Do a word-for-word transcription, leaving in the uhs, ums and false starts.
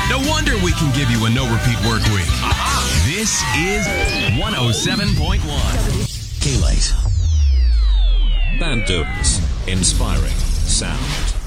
No wonder we can give you a no-repeat work week. This is one oh seven point one. K-Lite. Band Dudes. Inspiring sound.